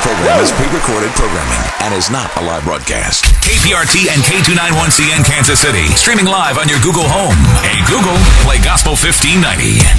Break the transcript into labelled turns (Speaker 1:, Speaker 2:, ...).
Speaker 1: program is pre-recorded programming and is not a live broadcast.
Speaker 2: KTRT and K291CN Kansas City. Streaming live on your Google Home. Hey, Google, play Gospel 1590.